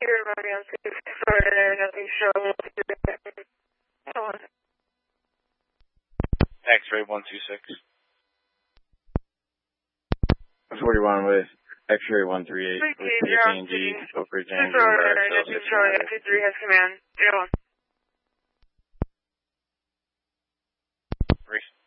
X-ray 126. 41 with X-ray 138 with PSANG, over James, X-ray has command. 01. Reese.